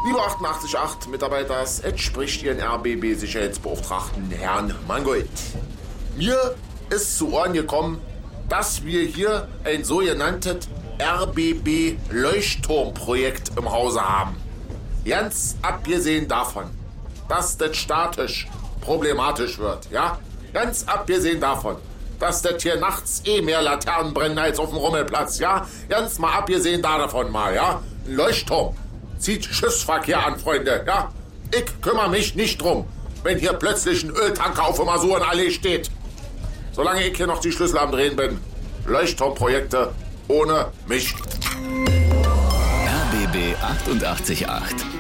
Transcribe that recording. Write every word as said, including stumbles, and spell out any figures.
Liebe achtundachtzig Komma acht Mitarbeiter, es spricht Ihren R B B-Sicherheitsbeauftragten Herrn Mangold. Mir ist zu Ohren gekommen, dass wir hier ein sogenanntes R B B-Leuchtturmprojekt im Hause haben. Ganz abgesehen davon, dass das statisch problematisch wird, ja? Ganz abgesehen davon, dass das hier nachts eh mehr Laternen brennen als auf dem Rummelplatz, ja? Ganz mal abgesehen davon mal, ja? Ein Leuchtturm zieht Schiffsverkehr an, Freunde, ja? Ich kümmere mich nicht drum, wenn hier plötzlich ein Öltanker auf der Masurenallee steht. Solange ich hier noch die Schlüssel am Drehen bin, Leuchtturmprojekte ohne mich. R B B achtundachtzig Komma acht